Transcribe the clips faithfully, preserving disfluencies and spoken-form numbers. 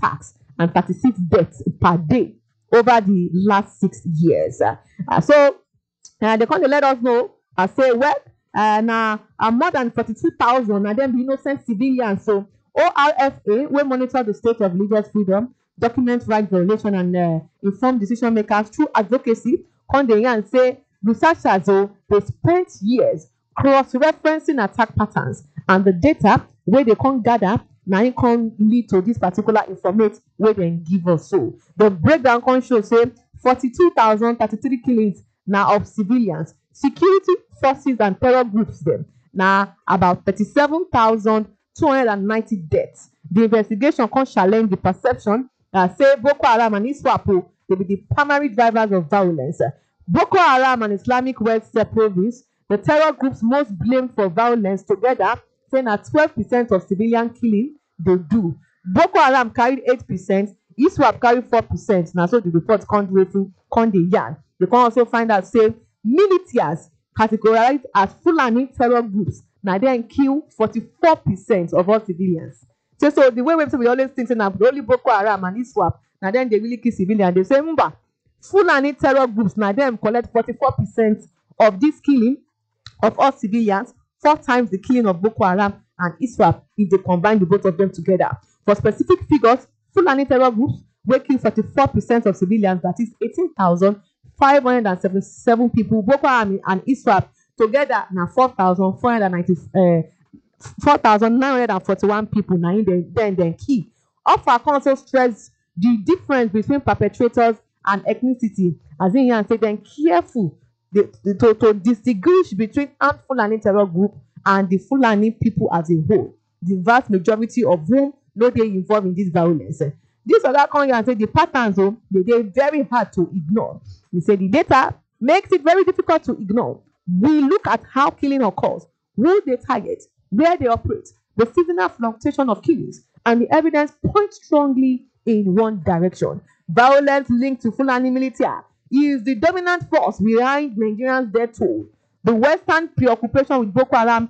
attacks and thirty-six deaths per day over the last six years. Uh, so uh, they come to let us know, I uh, say, well, uh, now uh, more than forty-two thousand and then the innocent civilians. So O R F A will monitor the state of religious freedom, document right violation, and uh, inform decision makers through advocacy. Come dey and say researchers oh, they spent years cross-referencing attack patterns and the data where they can't gather now it can lead to this particular informate where they give us. So the breakdown can show say forty-two thousand thirty-three killings now of civilians, security forces and terror groups them now about thirty-seven thousand two hundred ninety deaths. The investigation can challenge the perception that say Boko Haram and ISWAP they be the primary drivers of violence. Boko Haram and Islamic West Province, the terror groups most blamed for violence together, saying that twelve percent of civilian killing they do. Boko Haram carried eight percent, ISWAP carried four percent. Now, so the report can't wait to come the yarn. You can also find out, say, militias categorized as Fulani terror groups. Now, they kill forty-four percent of all civilians. So, so the way we always think that only Boko Haram and ISWAP, now then they really kill civilians. They say, Mba, Fulani terror groups, now them collect forty-four percent of this killing of all civilians, four times the killing of Boko Haram and ISWAP if they combine the both of them together. For specific figures, Fulani terror groups will kill forty-four percent of civilians, that is eighteen thousand five hundred seventy-seven people. Boko Haram and ISWAP together now four thousand four hundred ninety, uh, four thousand nine hundred forty-one people now in the, then then key. Offer also stress the difference between perpetrators and ethnicity, as in here say then careful the, the, to, to distinguish between armed Fulani terror group and the Fulani people as a whole, the vast majority of whom no they involved in this violence. This other come here and say the patterns oh, they they very hard to ignore. He said the data makes it very difficult to ignore. We look at how killing occurs, who they target, where they operate, the seasonal fluctuation of killings, and the evidence points strongly in one direction. Violence linked to Fulani militia is the dominant force behind Nigerians' death toll. The Western preoccupation with Boko Haram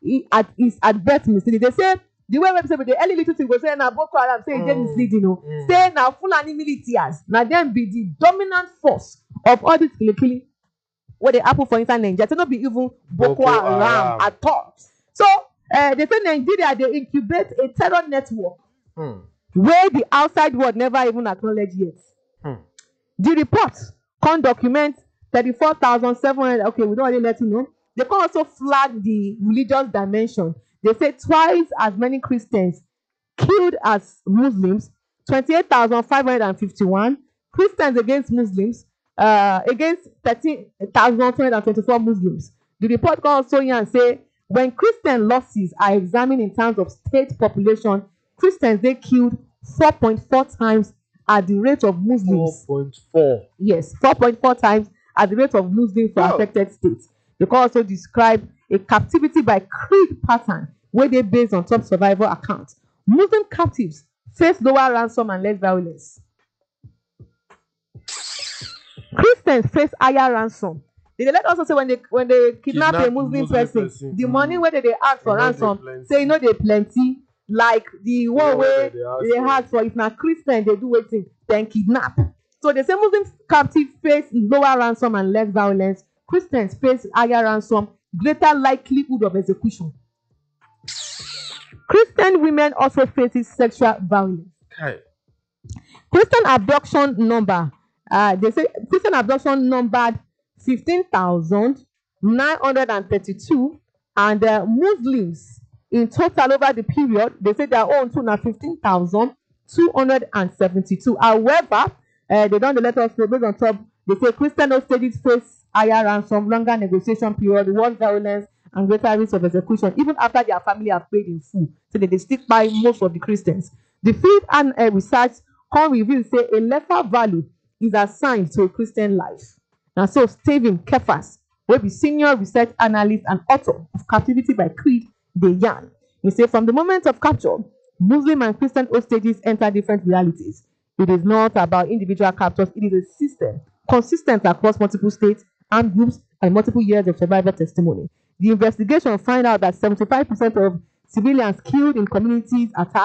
is at best misleading. They say the way we say with the early little thing, we say now Boko Haram say it's misleading. You know, mm. say now Fulani militias now them be the dominant force of all this killing. What they happen for inside Nigeria, they not be even Boko, Boko Haram, Haram at all. So uh, they say Nigeria they incubate a terror network mm. where the outside world never even acknowledged yet. Mm. The report can document thirty-four thousand seven hundred. Okay, we don't really let you know. They can also flag the religious dimension. They say twice as many Christians killed as Muslims, twenty-eight thousand five hundred fifty-one. Christians against Muslims, uh, against thirteen thousand two hundred twenty-four Muslims. The report can also here and say when Christian losses are examined in terms of state population, Christians they killed four point four times at the rate of Muslims. four point four. Yes, four point four times at the rate of Muslims for oh. affected states. They can also describe a captivity by creed pattern where they based on top survival accounts. Muslim captives face lower ransom and less violence. Christians face higher ransom. They let also say when they when they kidnap, kidnap a Muslim, Muslim person, person, the mm. money where they, they ask for ransom, say you know they plenty. Like the one yeah, way they, they ask for if not Christian they do waiting, then kidnap. So they say Muslim captives face lower ransom and less violence. Christians face higher ransom, greater likelihood of execution. Christian women also faces sexual violence. Okay. Christian abduction number, uh, they say Christian abduction numbered fifteen thousand nine hundred thirty-two, and uh, Muslims in total over the period, they say their own to now fifteen thousand two hundred seventy-two. However, uh, they don't let us know based on top. They say Christian hostages face higher ransom, longer negotiation period, worse violence, and greater risk of execution, even after their family have paid in full. So that they stick by most of the Christians. The field and uh, research can reveal say a lesser value is assigned to a Christian life. And so Stephen Kefas will be senior research analyst and author of Captivity by Creed, the yarn. He said from the moment of capture, Muslim and Christian hostages enter different realities. It is not about individual captures, it is a system consistent across multiple states, armed groups, and multiple years of survivor testimony. The investigation find out that seventy-five percent of civilians killed in communities attack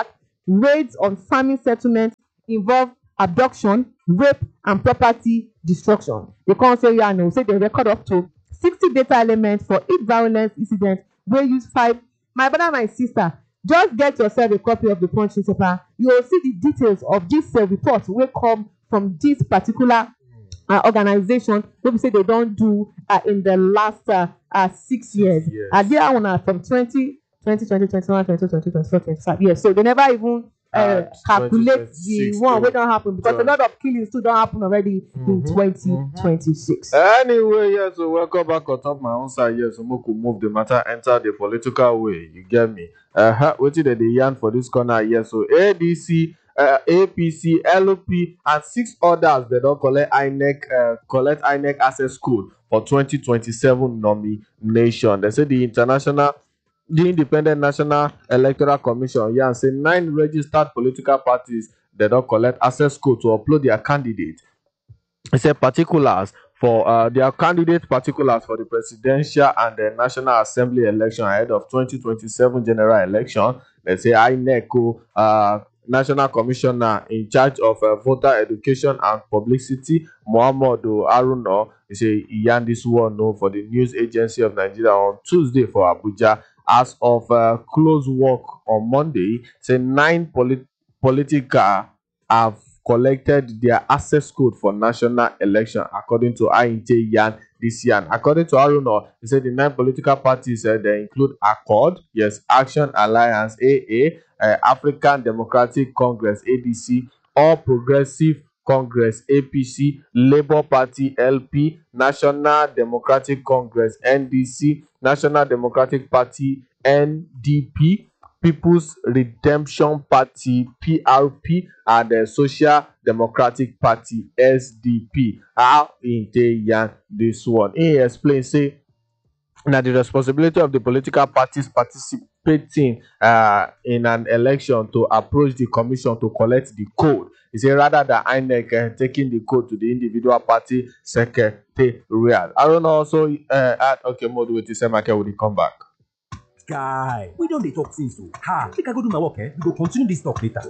raids on farming settlements involve abduction, rape, and property destruction. They come say yeah, no, say they record up to sixty data elements for each violence incident wey use five. My brother, my sister, just get yourself a copy of the Punch newspaper. You will see the details of this uh, report wey come from this particular uh, organization wey be say they don do uh, in the last uh, uh, six years. Yes. Uh, they are one uh, from twenty, twenty, twenty, twenty-one, twenty, twenty, twenty-four, twenty-five. Yes, so they never even uh, Uh, calculate the one wey don happen because a John. lot of killings too don happen already in Mhm, twenty twenty-six. Anyway, yes, so welcome back on top my own side. Yes, so we could move the matter, enter the political way. You get me? Uh, huh, what did they yarn for this corner? Yes, so A D C, uh, A P C, L O P, and six others they don't collect I N E C, uh, collect I N E C access code for twenty twenty-seven nomination. They say the international. The Independent National Electoral Commission, yeah, say nine registered political parties they don't collect access code to upload their candidate. It said particulars for uh, their candidate particulars for the presidential and the National Assembly election ahead of twenty twenty-seven general election. They say I N E C, uh, National Commissioner in charge of uh, voter education and publicity, Muhammadu Haruna, he say he yarn this one no for the news agency of Nigeria on Tuesday for Abuja. As of uh, close work on Monday, say nine polit- political have collected their access code for national election, according to I N T Yan this year. And according to Aruna, he said the nine political parties uh, they include Accord, yes, Action Alliance A A, uh, African Democratic Congress A D C, All Progressive Congress A P C, Labour Party L P, National Democratic Congress N D C, National Democratic Party N D P, People's Redemption Party P R P, and the Social Democratic Party S D P. How in they yarn this one? He explains say na the responsibility of the political parties participating uh, in an election to approach the commission to collect the code. He say rather than I N E C uh, taking the code to the individual party secretariat. I don't know also uh, add okay mode with the same market will come back. Guy, we don't dey talk since o. Ha, make I go do my work, eh? We go continue this talk later.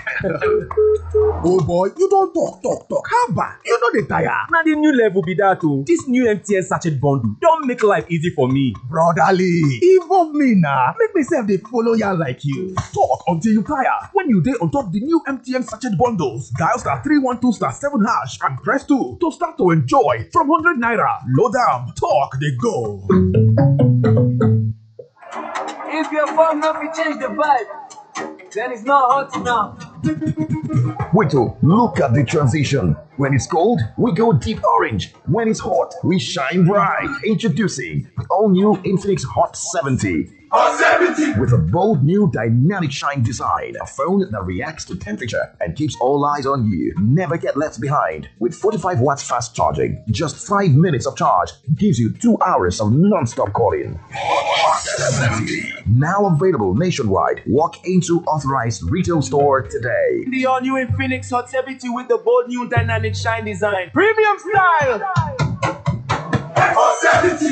Oh boy, you don talk, talk, talk. Haba, you no dey tire. Na the new level be that o. This new M T N sachet bundle don make life easy for me. Brotherly, involve me na. Make me sef dey follow ya like you. Talk until you tire. When you dey on top the new M T N sachet bundles, dial star three one two star seven hash and press two to start to enjoy from one hundred naira. Load am, talk dey go. If your phone not be change the vibe, then it's not hot enough. Wait, oh, look at the transition. When it's cold, we go deep orange. When it's hot, we shine bright. Introducing the all new Infinix Hot seventy. Hot seventy! With a bold new dynamic shine design, a phone that reacts to temperature and keeps all eyes on you. Never get left behind. With forty-five watts fast charging, just five minutes of charge gives you two hours of non-stop calling. Hot seventy. Now available nationwide. Walk into authorized retail store today. The all new Infinix Hot seventy with the bold new dynamic shine design. Premium style! Hot seventy!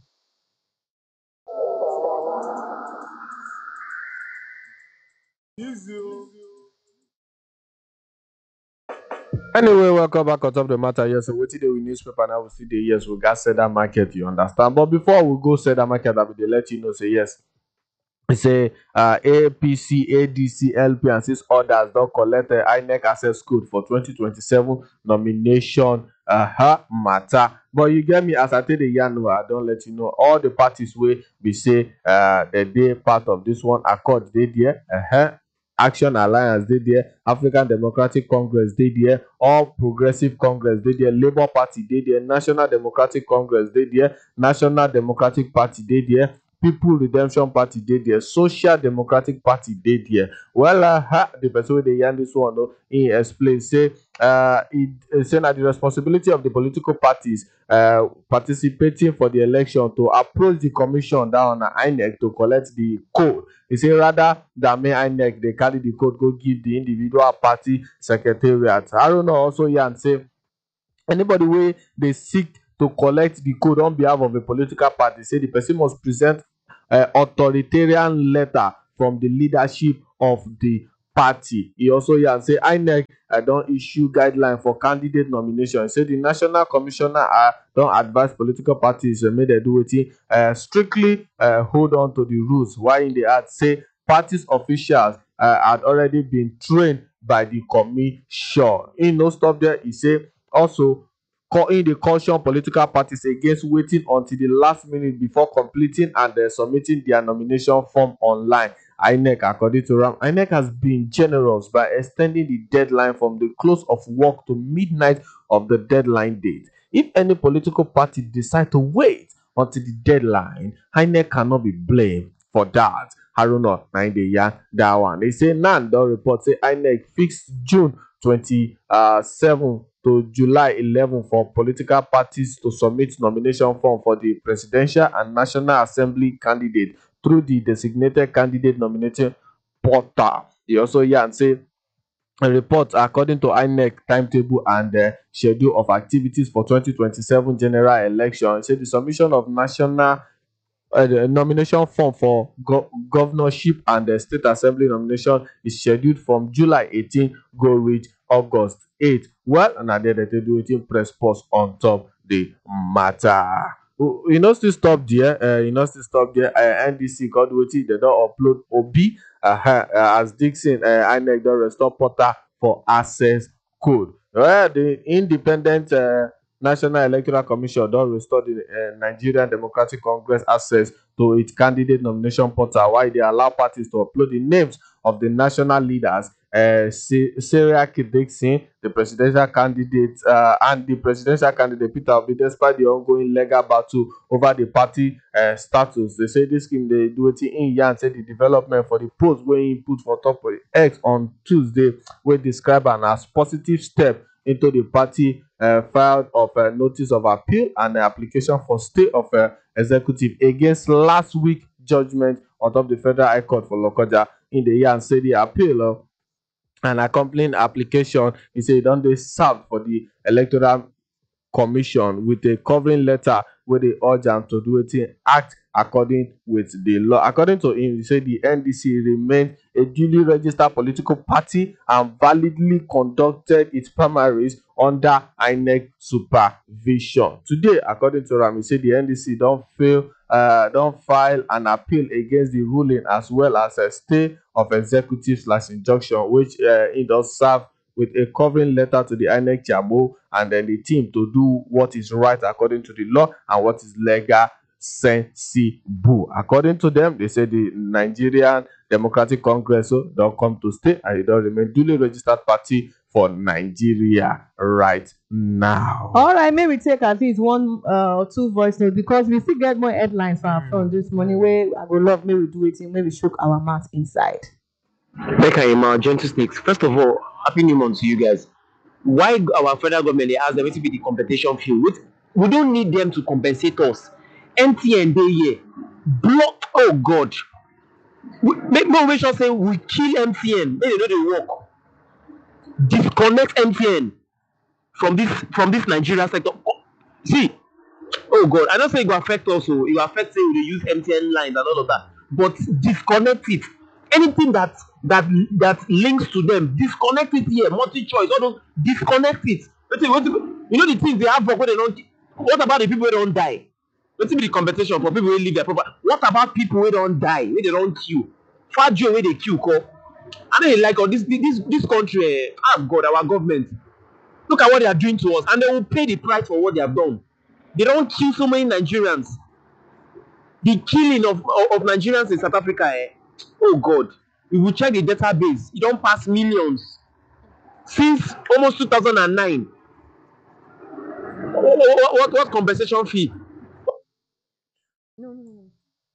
Anyway, welcome back on top of the matter. Yes, so what today we newspaper now we see the yes we got said that market, you understand. But before we go say that market, I will dey let you know say yes. Say uh, A P C, A D C, L P, and six others don't collect the I N E C access code for twenty twenty-seven nomination uh, matter. But you get me as I tell the yarn, I don't let you know all the parties where we say uh, that they part of this one. Accord they there, uh-huh. Action Alliance they there, African Democratic Congress they there, All Progressive Congress they there, Labour Party they there, National Democratic Congress they there, National Democratic Party they there, People Redemption Party dey there, Social Democratic Party dey there. Well, uh, ha, the person wey dey yarn this one, no, he explain say, uh, it uh, say na the responsibility of the political parties uh, participating for the election to approach the commission down on I N E C to collect the code. He say rather than make I N E C dey carry the code go give the individual party secretariat. Haruna also yarn say anybody wey dey seek to collect the code on behalf of a political party say the person must present an authoritarian letter from the leadership of the party. E also yarn say I N E C uh, don issue guideline for candidate nomination. E say the national commissioner uh, don advise political parties uh, make dem do wetin uh, strictly uh, hold on to the rules, while in the add say parties officials uh, had already been trained by the commission. E no stop there. E say also in the caution political parties against waiting until the last minute before completing and uh, submitting their nomination form online. I N E C, according to Ram, I N E C has been generous by extending the deadline from the close of work to midnight of the deadline date. If any political party decide to wait until the deadline, I N E C cannot be blamed for that. Haruna Naindeya, that one. They say Nan don report say I N E C fixed June twenty-seventh to July eleventh for political parties to submit nomination form for the presidential and national assembly candidate through the designated candidate nominating portal. He also yarn say a report according to I N E C timetable and uh, schedule of activities for twenty twenty-seven general election. Say the submission of national uh, the nomination form for go- governorship and the state assembly nomination is scheduled from July eighteenth go reach August eighth. Well, and I did they do it press pause on top the matter. You know, still stop there. Uh, you know, still stop there. Uh, N D C got waiting. They don't upload O B uh, uh, as Dixon. Uh, I N E C don't restore portal for access code. Well, the independent uh, National Electoral Commission don't restore the uh, Nigerian Democratic Congress access to its candidate nomination portal, while they allow parties to upload the names of the national leaders. Uh, Sarah Dixon, the presidential candidate, uh, and the presidential candidate Peter Obi, despite the ongoing legal battle over the party uh, status. They say this scheme they do it in Yan said the development for the post where he put for top of X on Tuesday will describe an as positive step into the party uh, filed of a notice of appeal and the application for stay of uh, executive against last week judgment on top the Federal High Court for Lokoja. In the Yan said the appeal uh, an accompanying application he say don dey served for the electoral commission with a covering letter where they urge am to do wetin act according with the law. According to him, he say the N D C remained a duly registered political party and validly conducted its primaries under I N E C supervision. Today, according to Ram, he say the N D C don fail uh don file an appeal against the ruling as well as a stay of executive slash injunction, which uh, it does serve with a covering letter to the I N E C Jamo and then the team to do what is right according to the law and what is legal sensible. According to them, they say the Nigerian Democratic Congress so don't come to stay and it don't remain duly registered party for Nigeria right now. All right, maybe we take at least one uh, or two voice notes because we still get more headlines for our phone this morning. Where I go love, maybe we do it, maybe shook our mouth inside. Becca Emma, Gentle Snakes. First of all, happy new month to you guys. Why our federal government they ask them to be the compensation fee? We don't need them to compensate us. M T N day here. Block. Oh God. We, make no way sure say we kill M T N. They know they work. Disconnect M T N from this from this Nigeria sector. Oh, see. Oh God. I don't say it will affect us. So it will affect say we use M T N lines and all of that. But disconnect it. Anything that that that links to them, disconnect it here. Multi-choice, all those, disconnect it. You know the things they have for where they don't. What about the people who don't die? Let's be the compensation for people who live their property. What about people who don't die, where they don't kill? Far Joe where they kill, call. I don't like all this this this country. Ah God, our government. Look at what they are doing to us, and they will pay the price for what they have done. They don't kill so many Nigerians. The killing of of, of Nigerians in South Africa. Eh? Oh God, if we check the database, it don't pass millions since almost two thousand nine. What, what, what compensation fee? No, no, no.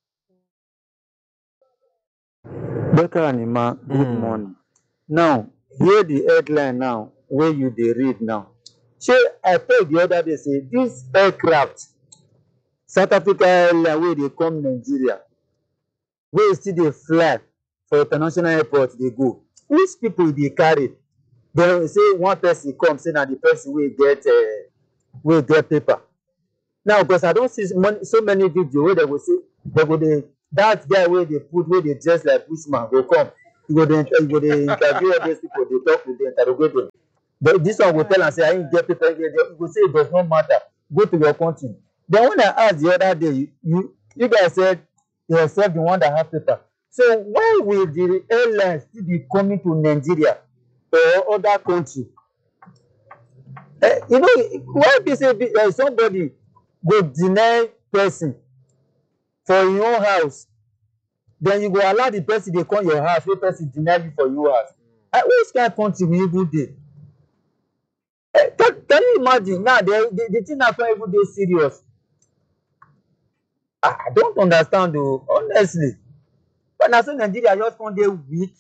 Becca and Ima, good Mm. morning. Now, hear the headline now, where you they read now. Say, I told the other day, say, this aircraft, South Africa airline, where they come Nigeria, where still they fly for international airport, they go. Which people they carry? They say one person come, say, now the person will get, uh, will get paper. Now, because I don't see mon- so many videos where they will say, they go, they, that guy where they put, where they dress like bushman, go come. You go dey you go dey interview all those people, dey talk to them, interrogate them. But this one go tell am say I ain't get paper, ain't get you go say it does not matter. Go to your country. Then when I asked the other day, you you, you guys said yourself the one that have paper. So why will the airlines still be coming to Nigeria or other country? Uh, you know, why be say uh, somebody go deny person for your own house, then you go allow the person dey come your house, wey person deny you for your house. Uh, which kind of country we even dey? Uh, can, can you imagine now? The the, the thing na even dey serious. I, I don't understand though, honestly. But na so Nigeria just come dey weak.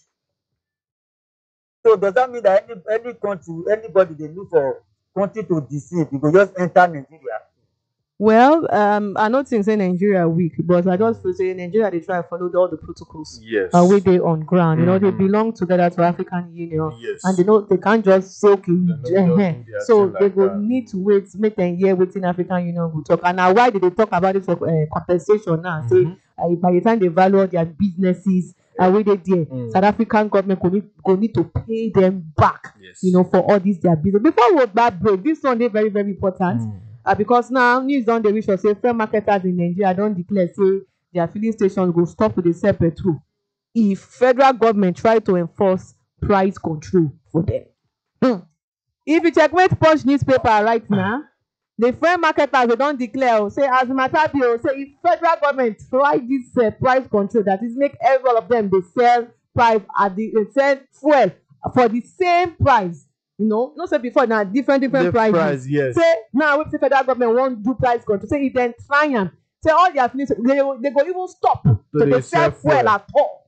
So does that mean that any any country, anybody dey look for country to deceive, you go just enter Nigeria? Well, um, I don't think say Nigeria weak, but I just feel say Nigeria they try to follow all the protocols. Yes. Uh, where they on ground, you know, they Mhm. belong together to African Union, Yes. and they know they can't just say okay. They no eh, just eh. do their So thing they like go that. need to wait, make them hear within African Union will talk. And now why did they talk about it for uh, compensation now? Say Mhm. uh, by the time they value all their businesses, uh, where they there, Mm. South African government go need, go need to pay them back. Yes. You know, for all this their business. Before we go back break, this one they very very important. Mm. Uh, because now news don dey reach us say fair marketers in Nigeria don declare say their filling stations go stop to dey sell petrol if federal government try to enforce price control for them. Hmm. If you checkmate Punch newspaper right now, the fair marketers they don declare oh, say as matter be oh, say if federal government try this uh, price control, that is make every one of them dey sell price at the dey sell fuel for the same price. You know, no say before na different different The prices. price, yes. Say now wey say federal government wan do price control, say if dem try am, say all their filling station, they they go even stop to dey dey sell sell fuel fuel. at all.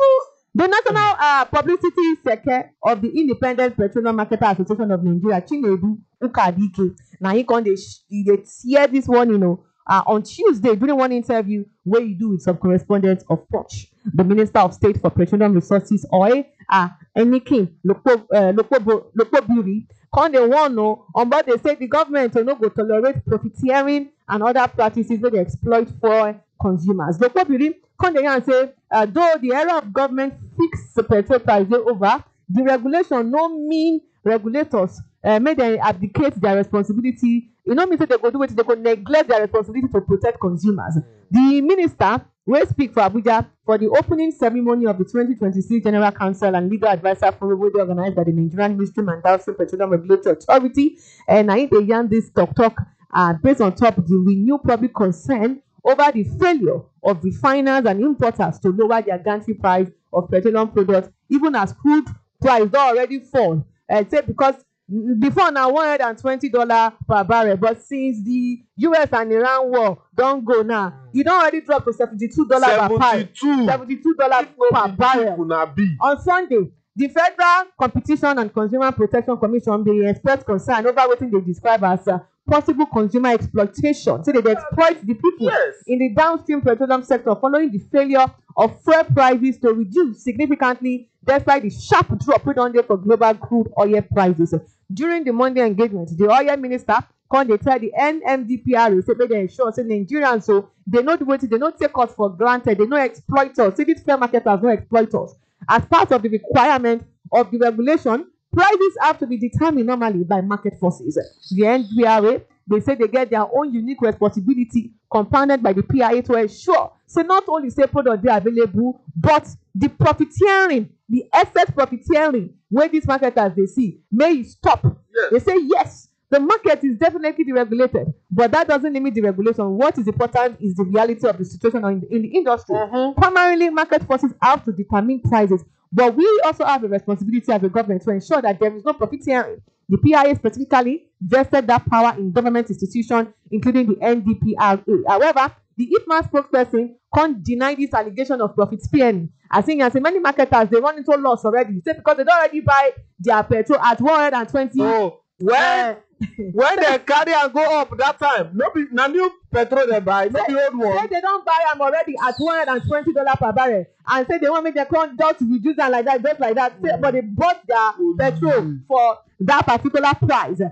The National uh, Publicity Secretary of the Independent Petroleum Marketers Association of Nigeria, Chinedu Ukadike, na he come dey sh- he dey tear this one, you know, uh, on Tuesday during one interview wey he do with some correspondents of Punch. The Minister of State for Petroleum Resources, Oil, uh, Enikin Lokpo uh, Lokpo Lokpobiri, come dey warn o on board dey say the government no go tolerate profiteering and other practices wey dey exploit for consumers. Lokpobiri come dey yarn say uh, though the era of government fix petrol price dey over, the regulation no mean regulators uh, make dem abdicate their responsibility. E no mean say dem go do wetin dem go neglect their responsibility to protect consumers. The minister wey speak for Abuja for the opening ceremony of the twenty twenty-six General Council and Legal Adviser Forum wey dey organized by the Nigerian Ministry and Downstream Petroleum Regulatory Authority, and na him dey yarn this talk talk uh, based on top the renewed public concern over the failure of refiners and importers to lower their gantry price of petroleum products, even as crude price don already fall. Uh, say because mm, before na one hundred and twenty dollars per barrel, but since the U S and Iran war don go now, e don already drop to seventy-two dollars per barrel. seventy-two. seventy-two dollars per barrel. Una be. On Sunday, the Federal Competition and Consumer Protection Commission bin express concern over wetin they describe as uh, possible consumer exploitation. Say they dey exploit the people Yes. in the downstream petroleum sector following the failure of fuel prices to reduce significantly despite the sharp drop wey don dey for global crude oil prices. During the Monday engagement, the oil minister come dey tell the N M D P R O say make dem ensure say Nigerians so dey no do wetin dey no take us for granted, dey no exploit us. Say these fair marketers no exploit us. As part of the requirement of the regulation, prices have to be determined normally by market forces. The N D P R A they say they get their own unique responsibility compounded by the P I A to ensure say not only say product dey available, but the profiteering, the excess profiteering wey these marketers dey see may e stop. Yes. They say yes, the market is definitely deregulated, but that doesn't limit the regulation. What is important is the reality of the situation in the, in the industry. Primarily, market forces have to determine prices, but we also have a responsibility as a government to ensure that there is no profiteering. The P I A specifically vested that power in government institutions, including the N D P R A. However, the I F M A spokesperson can't deny this allegation of profit spearing. As in, as in many marketers, they run into loss already. Say because they don't already buy their petrol at one hundred and twenty. So when Uh, when they carry and go up that time, no be na new petrol they buy, no be old say one. they don buy am already at one hundred and twenty dollars per barrel, and say they wan make dem come just reduce am like that, just like that. Say, but they bought their petrol for that particular price.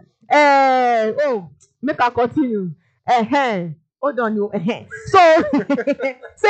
Uh, oh, make I continue. Uh-huh. Hold on, you. Uh-huh. So say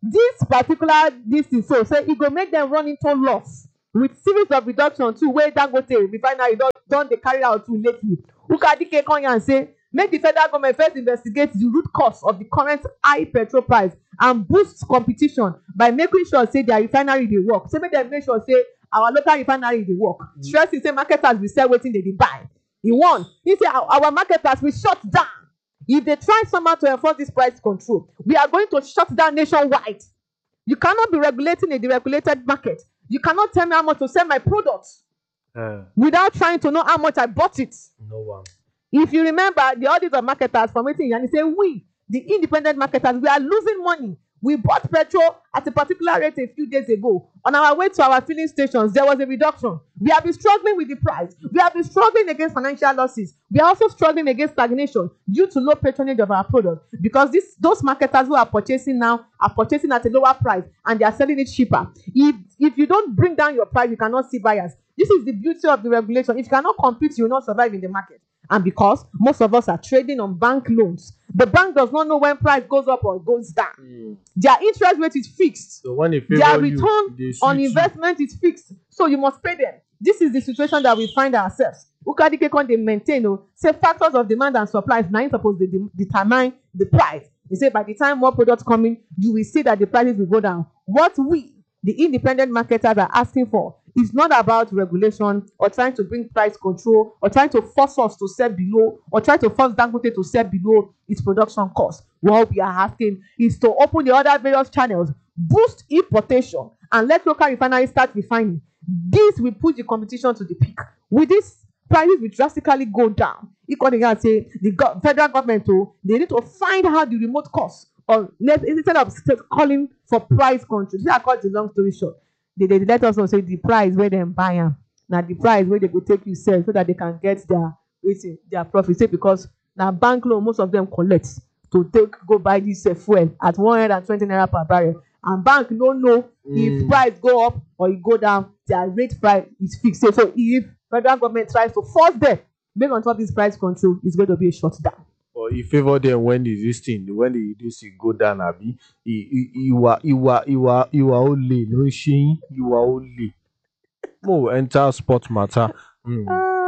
this particular this is so say e go make them run into loss with series of reduction too wey Dangote refinery don don dey carry out too lately. Ukadike come yarn say make the federal government first investigate the root cause of the current high petrol price and boost competition by making sure say their refinery dey work. Say make dem make sure say our local refinery dey work. Mm. Stressing say marketers will sell wetin they dey buy. He won. He say our, our marketers will shut down. If they try somehow to enforce this price control, we are going to shut down nationwide. You cannot be regulating a deregulated market. You cannot tell me how much to sell my products uh, without trying to know how much I bought it. No one. If you remember, the audit of marketers from meeting and they say we, the independent marketers, we are losing money. We bought petrol at a particular rate a few days ago. On our way to our filling stations, there was a reduction. We have been struggling with the price. We have been struggling against financial losses. We are also struggling against stagnation due to low patronage of our product. Because this, those marketers who are purchasing now are purchasing at a lower price and they are selling it cheaper. If, if you don't bring down your price, you cannot see buyers. This is the beauty of the regulation. If you cannot compete, you will not survive in the market. And because most of us are trading on bank loans, the bank does not know when price goes up or goes down. Mm. Their interest rate is fixed. So when it their return you, on investment you. is fixed. So you must pay them. This is the situation that we find ourselves. Ukadike can they maintain oh, say factors of demand and supply is now supposed to de- determine the price. They say by the time more products come in, you will see that the prices will go down. What we, the independent marketers, are asking for is not about regulation or trying to bring price control or trying to force us to sell below or try to force Dangote to sell below its production cost. What we are asking is to open the other various channels, boost importation, and let local refineries start refining. This will push the competition to the peak. With this, prices will drastically go down. Equally, I say the go- federal government, oh, they need to find out the remote cost, or let, instead of calling for price control. This is called the long story short. They, they let us know say the price where them buy them, now the price where they go take you sell so that they can get their their profit. Say because now bank loan most of them collect to take go buy this uh, fuel at one hundred and twenty naira per barrel, and bank don't know mm. if price go up or it go down. Their rate price is fixed. So, so if federal government tries to force them make on top of this price control, it's going to be a shutdown. Or if favor them when this thing, when the this thing go down, Abi, you are you are you are you are only no shame, you are only. Mo enter sport matter. Mm.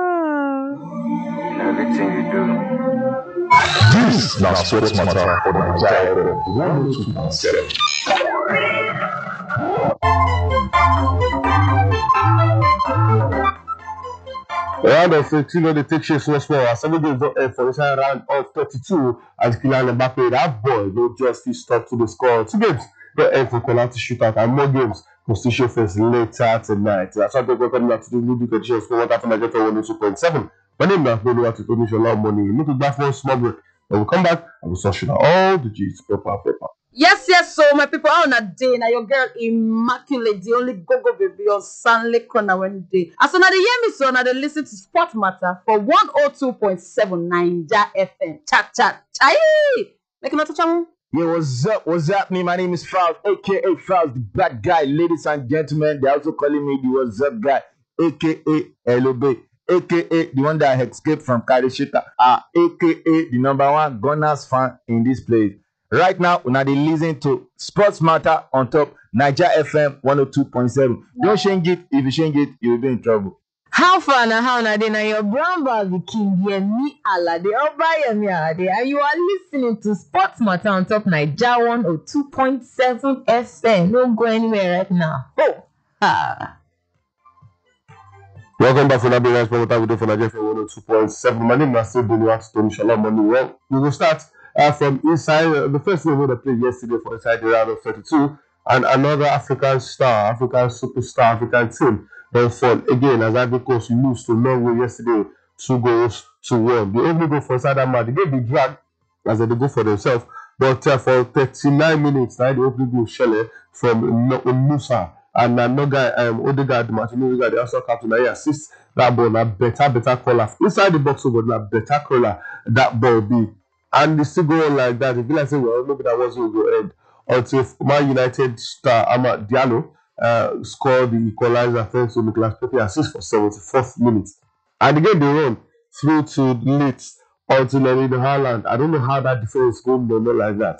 Everything you do. This now sports matter for Nigeria one oh two point seven. Round of fifteen, they take shape so small. As seven games don't end for inside round of thirty-two, as Kylian Mbappe, that boy, no justice stuck to the score. Two games don't end for penalty shootout, and more games will still show face later tonight. That's why they're going to do new editions for what happened at one oh two point seven. My name is Bolu to finish a lot of money. Look at that for a small break. When we come back, I will sort out all the G's proper paper. Yes, yes, so my people, on a day now, your girl immaculate, the only go-go baby on Sunday corner one day. As soon as they hear me, so now they listen to Sport Matter for one oh two point seven Ninja F M. Chat, chat, chai! Make a note of channel. Yeah, what's up? What's happening? My name is Faust, aka Faust, the bad guy. Ladies and gentlemen, they also calling me the what's up guy, aka L O B, aka the one that escaped from Karishita, uh, aka the number one Gunners fan in this place. Right now, we are listening to Sports Matter on top Niger F M one oh two point seven. Don't change it. If you change it, you'll be in trouble. How far now? How now? Then your brown bag the king here, me Alade, Oba me Alade, and you are listening to Sports Matter on top Niger one oh two point seven F M. Don't go anywhere right now. Oh, ah. Welcome back to the Sports Matter video for Niger F M one oh two point seven. My name is Bolu Tony Shalom Money. Well, we will start. Uh, from inside uh, the first game they played yesterday for inside the round of thirty-two, and another African star, African superstar, African team then fall again as Ivory Coast lose to Norway yesterday, two goals to one. They only go for inside that match. They get the drag as they go for themselves, but uh, for thirty-nine minutes, now they only go Shelle from N- Musa and another um, Odegaard, Martin Odegaard, they also captain. He assists that ball, a better, better caller inside the box over, a better caller that ball be. And they still go on like that. If you like say, well, maybe that wasn't going to end until Man United star Amad Diallo uh, scored the equalizer thanks to Nicolas Pepe assist for seventy-fourth minute. And again, they run through to late until Erling Haaland. I don't know how that defense is going to go like that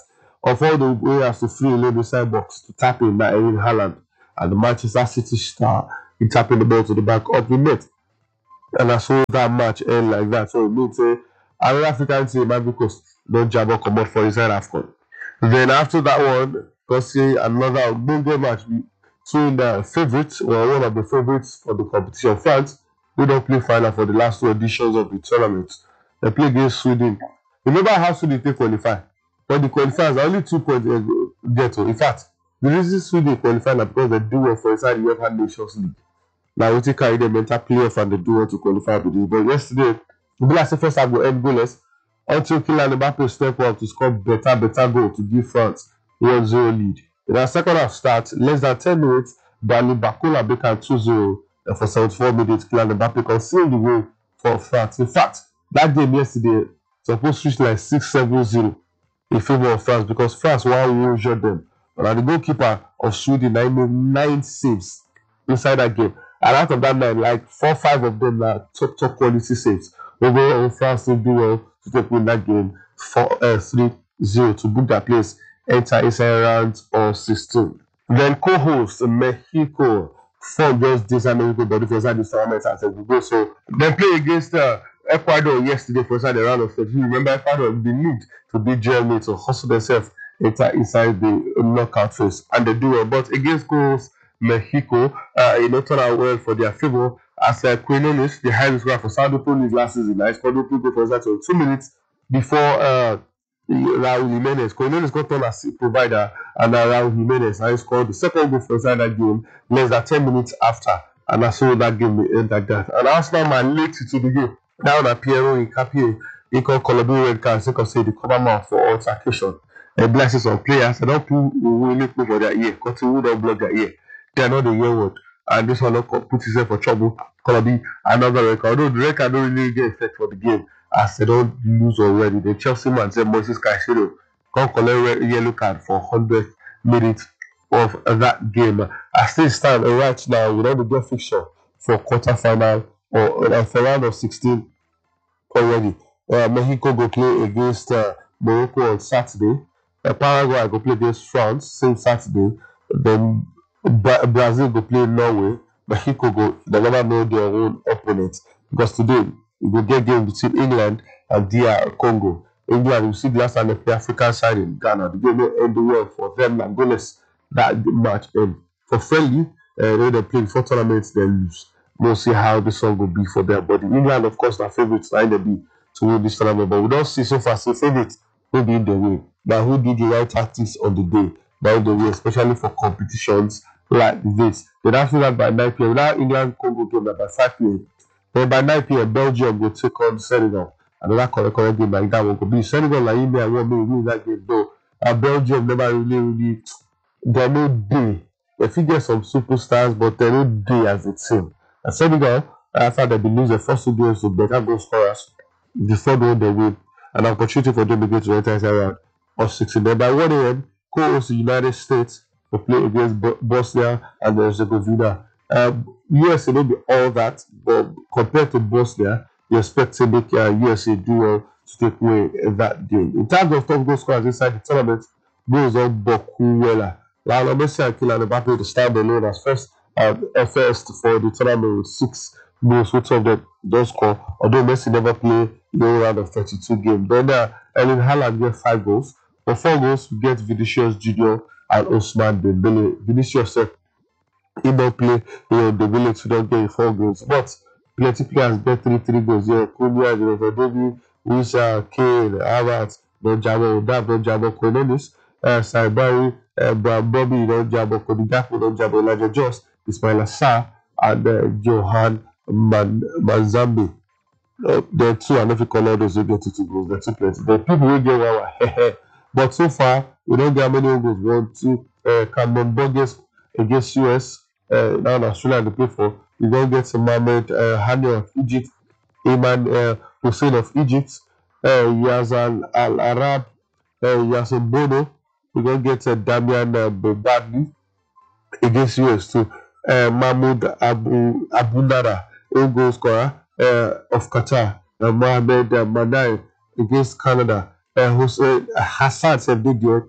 of all the players to free in the side box to tap in by Erling Haaland and the Manchester City star, he tapping the ball to the back of the net. And I saw that match end like that. So it means uh, another African team, Ivory Coast, don't jab or come out for inside AFCON. Then after that one, go see another big match between the favourites, or one of the favourites for the competition, France. They don't play final for the last two editions of the tournament. They play against Sweden. Remember how Sweden they qualify? But the qualifiers are only two points uh, get to. In fact, the reason Sweden qualify is because they do well for inside the UEFA Nations League. Now we take carry them enter playoff and they do well to qualify with this. But yesterday, the last first half will end goalless until Kylian Mbappe step up to score better, better goal to give France one zero lead. In our second half start, less than ten minutes, Dani Bakola became two zero. And for seventy-four minutes, Kylian Mbappe concealed the way for France. In fact, that game yesterday supposed to reach like six seven zero in favor of France because France won injured them. But the goalkeeper of Sweden made nine saves inside that game. And out of that nine, like four, five of them are top, top quality saves. Overall, France will do well to take win that game for uh, three zero to book their place, enter inside round of sixteen. Then co-host Mexico fought just this American body for inside this tournament as a go. So then play against uh, Ecuador yesterday for inside the round of thirteen. Remember, Ecuador they need to beat Germany to hustle themselves enter inside the knockout phase, and they do well. But against co-host Mexico, uh, you know, turn out well for their favor as uh, Quinones, the highest scorer for Sao Paulo last season. I scored two goals for that two minutes before uh, Raul Jimenez. Quinones got on as provider, and uh, Raul Jimenez I scored the second goal for inside that game less than ten minutes after, and I saw that game end like that. And Arsenal man late to the game down at Piero Incapie, he called Colombian red card, second say the cover mouth for altercation. And blessings on players, and don't put really put for their ear, because who don't block their ear. They are not the year word, and this one not put himself for trouble. Colombi another record. Although the record don't really get effect for the game, as they don't lose already. The Chelsea man said Moses Caicedo can't collect a yellow card for hundredth minute of that game. As they stand right now, we don't get fixture for quarter final or uh, for round of sixteen already. Uh, Mexico go play against uh, Morocco on Saturday. Uh, Paraguay go play against France same Saturday. Then Bra- Brazil go play Norway. Mexico go they never know their own opponents because today we go get game between England and D R Congo. England, we see the last time they play African side in Ghana. The game will end well for them and goalless that match end. For friendly, uh, when they play before tournaments, they lose. We'll see how this one will be for their body. England, of course, are favourites like they be to win this tournament, but we don't see so far say favourites will be in the way. Now, who do the right tactics on the day? Now, the way, especially for competitions like this. Then after that, by nine p.m., now England Congo game by five p.m. Then by nine p.m., Belgium will take on Senegal. Another correct, correct game like that one could be Senegal like India. I want me to win that game though. And Belgium never really, really, they're no day. They figure some superstars, but they're no day as a team. And Senegal, after they lose the first two games to better goal scorers, before they win, an opportunity for them to get to enter inside round of sixteen. Then by one a.m., co-host the United States to play against Bo- Bosnia and Herzegovina. Um, U S A will be all that, but compared to Bosnia, you expect to make uh, U S A do well to take away that game. In terms of top goal scorers inside the tournament, goals on Bokuwela. Lionel Messi and Kylian Mbappe to stand alone as first uh, first for the tournament with six goals, which of them don't score. Although Messi never played the whole round of thirty-two games. Then uh, Erling Haaland get five goals. For four goals, we get Vinicius Junior and Ousmane Dembele. Vinicius uh, he don't play, you know, Dembele to don't get four goals, but plenty players get three three goals. Yeah, Cunha, Jonathan David, Wisa, Kane, Havertz, Don Jabo, Dab, Don Jabo, Cornelius, uh, Saibari, uh, Bobby, Don Jabo, Cody Gakpo, Don Jabo, Elijah Joss, Ismail Assar, and uh, Johan Man- Manzambi. Uh, there are two, and if you call all those, you get two, two goals. There are two plenty. The people will get one, but so far, we don't get many goals. One, two, uh, Cameron Burgess against U S. Uh, now in Australia, they play for. We don't get Mohamed uh, Hani of Egypt, Iman uh, Hussein of Egypt, uh, Yazan Al Arab, uh, Yasin Bono. We don't get uh, Damian uh, Bobadli against U S too. Uh, Mahmoud Abu Abunara, own goal scorer uh, of Qatar. Uh, Mohamed uh, Manai against Canada. Uh, Hussein uh, Hassan said big deal.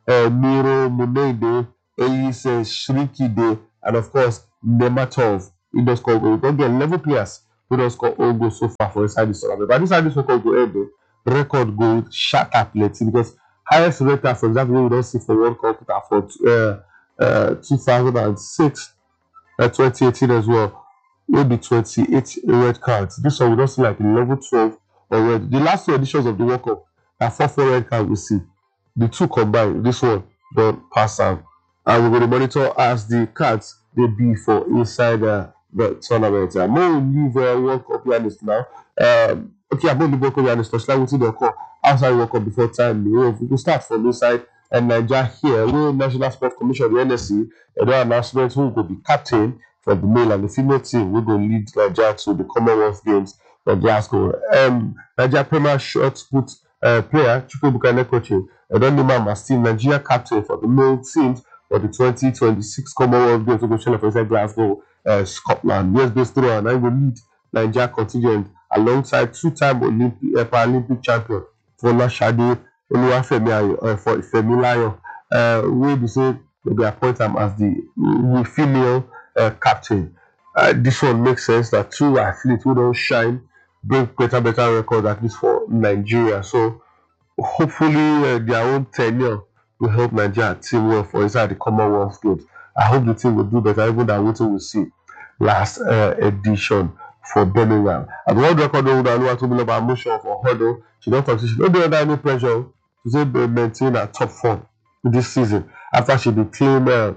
uh, Miro Munede, Elise Shrikide, and of course Nematov. He does score goals. We don't get eleven players who don't score all goals so far for inside this tournament. But this time this record go end though. Record goal Shatter plenty because highest record, for example, we don't see for World Cup for uh, uh, two thousand six, uh, twenty eighteen as well. Maybe twenty-eight red cards. This one we don't see like eleven, twelve already. The last two editions of the World Cup, that four, four red cards we see. The two combined, this one don't pass out. And we're going to monitor as the cards they be for inside uh, the tournament. I'm going to leave uh, World Cup analyst now. Um, okay, I'm going to leave World Cup analyst. Touchline with the call outside World Cup before time. We will start from inside and Nigeria here. We National Sports Commission, the N S C, and their announcement who will be captain for the male and the female team. We're going to lead Nigeria to the Commonwealth Games for Glasgow. Um, Nigeria Premier short put uh, player Chukwuebuka Nekoche, and then the man as team Nigeria captain for the male teams for the twenty twenty-six Commonwealth Games to go for inside Glasgow, uh, Scotland. Yes, based through and I will lead Nigeria contingent alongside two-time Olympic uh, Paralympic champion Fola Shade Oluwafemi Ayo uh, for Femilayo. Uh, we be say they be appoint him as the uh, female uh, captain. Uh, this one makes sense that two athletes who don't shine bring better better record at least for Nigeria. So hopefully uh, their own tenure will help Nigeria team well for inside the Commonwealth Games. I hope the team will do better even than what we see last uh, edition for Birmingham. And the world record holder Oluwatobi Loba motion for hurdle. She don't continue. She don't do under any pressure to say maintain her top form this season after she declared uh,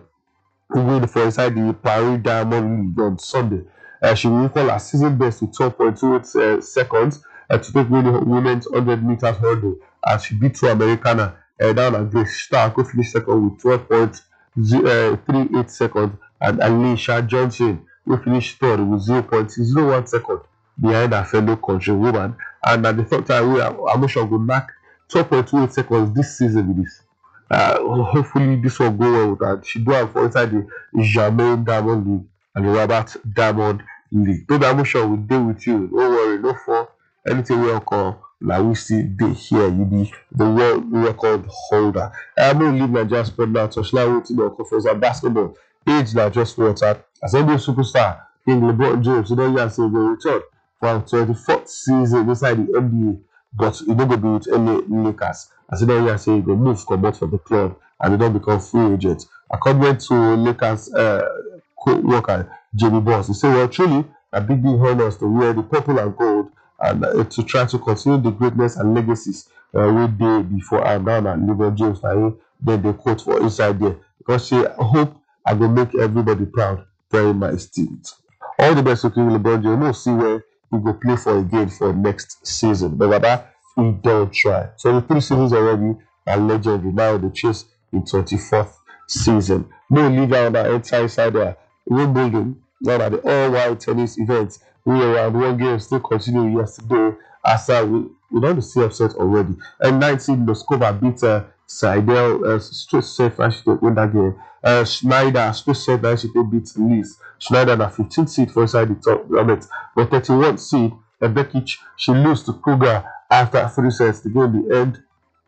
win for inside the Paris Diamond League on Sunday. Uh, she will equal her season best with twelve point two eight uh, seconds uh, to take win women's one hundred meters hurdle as she beat two Americana uh, down and Grace Stark, who finished second with twelve point three eight seconds, and Alicia Johnson, who finished third with zero point zero one seconds behind her fellow country woman. And at the third time, we are Amusha will mark twelve point two eight seconds this season with this. Uh, hopefully this will go well with her. She do have for inside the Germain Diamond League and the Robert Diamond League. Though Amusha will deal with you. Don't worry, no for anything we call like we see they here. You be the world record holder. I'm going to leave Nigeria sport now. Touchline with the conference and basketball. Age now just water. As N B A superstar King LeBron James, you know, you say they return for twenty-fourth season inside the N B A, but you don't go be with any Lakers. As you know, you say they move come out from the club and they don't become free agents. According to Lakers uh, co-worker Jamie Boss, he said, well, truly a big deal honors to wear the purple and gold and uh, to try to continue the greatness and legacies uh, we did before and now that LeBron James now then they quote for inside there because she hope I will make everybody proud very my esteemed. All the best to King LeBron James. We'll see where he will play for again for next season. But Baba, we don't try. So the three seasons already are legendary. Now the chase in twenty-fourth season. No league on the entire side there. Wimbledon, now that the all-white tennis event. We were around one game still continue yesterday. As uh, we we don't see upset already. And nineteen Moskova beat uh, Seidel uh, straight set and she win that game. Uh, Schneider straight set and she beat Liz. Schneider na fifteenth seed for inside the top tournament. But thirty-one seed uh, Bekic she lose to Kruger after three sets. The game the end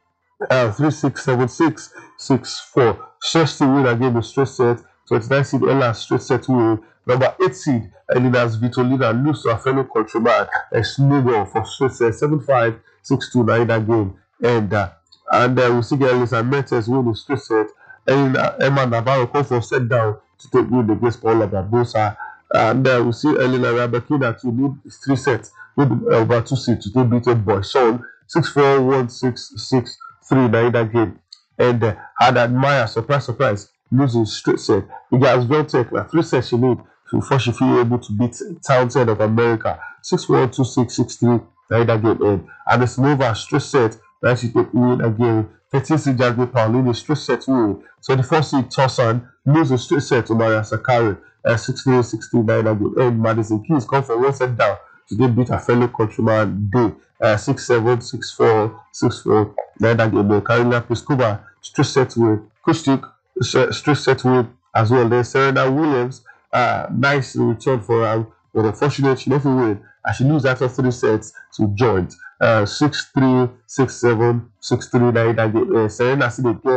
uh, three six seven six six four. Shesty win again the straight set. twenty-nine seed Ella straight set win. Number eight seed Elinas Vitolina lose to a fellow countryman a snowball for straight set seven five six two nine that game. And uh, and uh, we see Elisa Mertens win the straight set. And uh, Emma Navarro come for set down to take win against Paula Barbosa. And uh, we see Elena Rabakina to lead three sets with over two seeds to take beaten Boyson six four one six six three nine that game. And uh, had admire surprise surprise losing straight set. He got Veltec like three sets she need before she feel able to beat Townsend of America six one two six six three nine that game end. And it's Nova straight set that she take win again. thirteen seed Jasmine Paulini straight set win. twenty-four seed Tossan lose a straight set to Maria Sakari uh, sixteen sixteen nine that game end. Madison Keys come from one set down to then beat a fellow countryman Day uh, six seven six four six four nine that game end. Karina Pliskova straight set win. Kustik straight set win as well. Then Serena Williams uh, nice return for her, but unfortunately she never win and she lose after three sets to Joint. Uh, six three, six seven, six three nine that game. Uh, Serena still play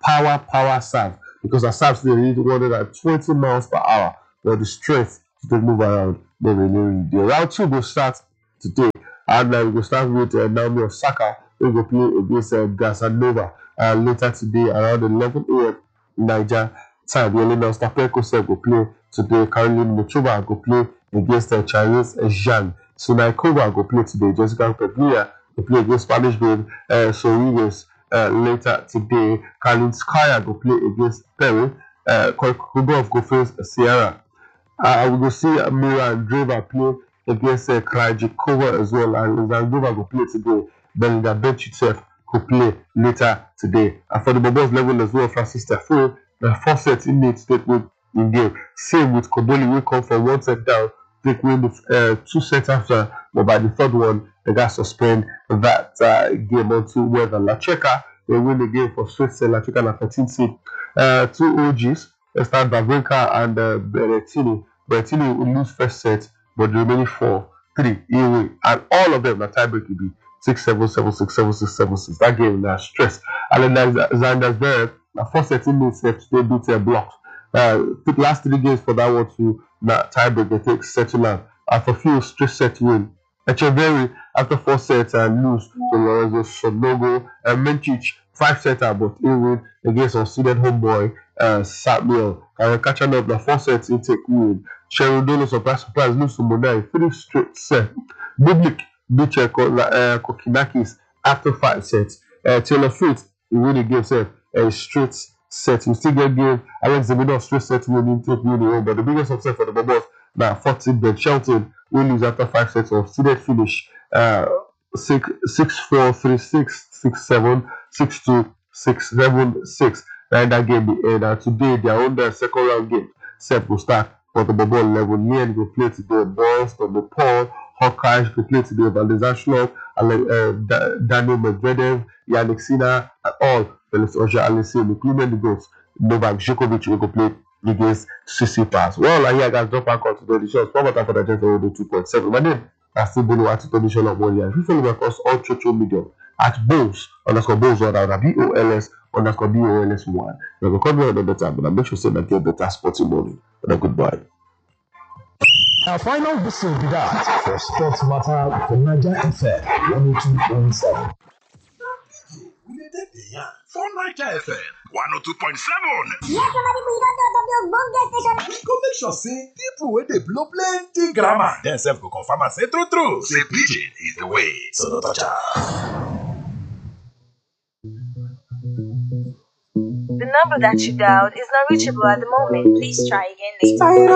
power, power serve. Because our serves they need one hundred twenty miles per hour, but the strength to take move around, they really the round two will start today. And uh, we will start with uh, Naomi Osaka, who will play against uh, Gasanova uh, later today around eleven a m Niger time. Yelena Ostapeko will play today. Caroline Muchova will play against uh, Chinese uh, Zhang. Sunaikova will play today. Jessica Peglia will play against Spanish babe uh, Sorribes uh, later today. Kalinskaya will play against Perry. Uh, Kubov will face Sierra. Uh, we will see uh, Mira Andreeva play against uh, Krajikova as well, and Zangova will play today. Belinda Benchitsev will play later today. And for the Bobos level as well, Francis Tafoe, the four sets in need to take win in game. Same with Koboli, we come from one set down, take win the uh, two sets after, but by the third one, they got suspend that uh, game onto whether La Checa they win the game for straight set. La Checa na thirteen seed. Uh, two O Gs. Let's start Bavrinka and uh, Berrettini. Berrettini will lose first set, but the remaining four, three, anyway, and all of them, the tiebreak will be six seven, seven six, seven six, seven six. That game now stress. Alexander Zverev, the first set in minutes left, they beat a block. Uh, took last three games for that one to na tiebreak. They take settle out after few straight set win. Echeverry after four sets and lose to Lorenzo Sonogo and Mencic five setter, but he win against our student homeboy uh, Samuel. And catching up the four sets in take win. Cherudolo surprise surprise lose to Monai three straight sets. Bublik beat uh, Kokinakis after five sets. Uh, Taylor Fritz he win the game set a uh, straight set. We still get game Alex Zemino straight set win in take win the home, but the biggest upset for the Bobos now fourteen Ben Shelton will lose after five sets of seeded finish. Uh, six six four three six six seven six two six seven six. And that game will end. And today they are on their second round game. Set will start for the Bobol level. Nien will play today. Boris, Tommy Paul, Hawkeye will play today. Valdezan Shlov, uh, Daniel Medvedev, Yannick Sinner, and all Felix Oja Alessi, including the goals. Novak Djokovic will play against Tsitsipas. Well, I hear guys drop back on today. The show is probably for the Gentle two point seven. My name is still Bolo at the edition of one year. If you follow me across all social media at Bulls underscore Bulls or B O L S underscore B O L S one. You can call me another time, but I make sure say that get better sporting morning. And a goodbye. Our final whistle be that for Sports Matter for Niger F M one oh two point seven. For Niger F M one oh two point seven. Yes, somebody we don't know the bonga station. Go make sure say people wey dey blow plenty grammar. Dem sef go confirm and say true true. Say pidgin is the way, so no touch am. The number that you dialed is not reachable at the moment. Please try again later.